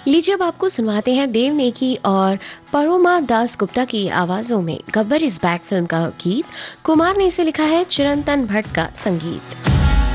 लीजिए अब आपको सुनवाते हैं देव नेगी और परोमा दास गुप्ता की आवाजों में गब्बर इज बैक फिल्म का गीत। कुमार ने इसे लिखा है, चिरंतन भट्ट का संगीत।